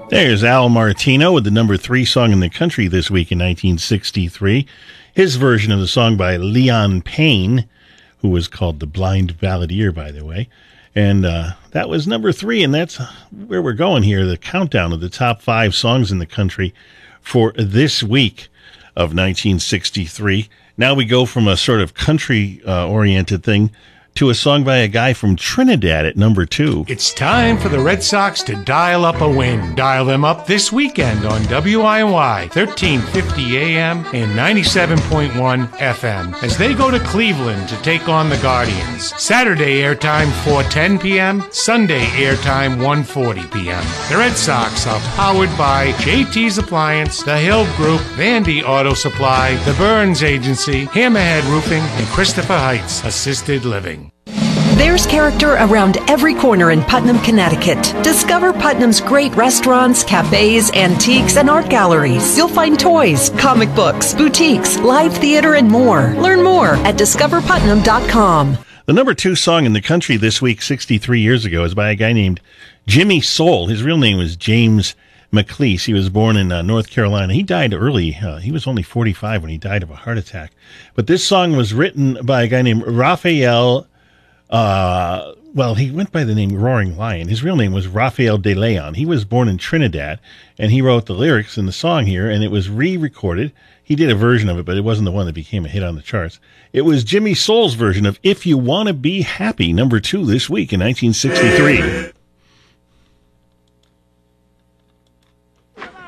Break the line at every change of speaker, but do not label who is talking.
There's Al Martino with the number 3 song in the country this week in 1963. His version of the song by Leon Payne, who was called the Blind Balladeer, by the way. And that was number 3, and that's where we're going here, the countdown of the top 5 songs in the country for this week of 1963. Now we go from a sort of country-oriented thing to a song by a guy from Trinidad at number 2.
It's time for the Red Sox to dial up a win. Dial them up this weekend on WIY 1350 AM and 97.1 FM as they go to Cleveland to take on the Guardians. Saturday airtime 4:10 p.m., Sunday airtime 1:40 p.m. The Red Sox are powered by JT's Appliance, The Hill Group, Vandy Auto Supply, The Burns Agency, Hammerhead Roofing, and Christopher Heights Assisted Living.
There's character around every corner in Putnam, Connecticut. Discover Putnam's great restaurants, cafes, antiques, and art galleries. You'll find toys, comic books, boutiques, live theater, and more. Learn more at discoverputnam.com.
The number 2 song in the country this week, 63 years ago, is by a guy named Jimmy Soul. His real name was James McLeese. He was born in North Carolina. He died early. He was only 45 when he died of a heart attack. But this song was written by a guy named Raphael. He went by the name Roaring Lion. His real name was Raphael de Leon. He was born in Trinidad, and he wrote the lyrics in the song here, and it was re-recorded. He did a version of it, but it wasn't the one that became a hit on the charts. It was Jimmy Soul's version of If You Want to Be Happy, number 2 this week in 1963.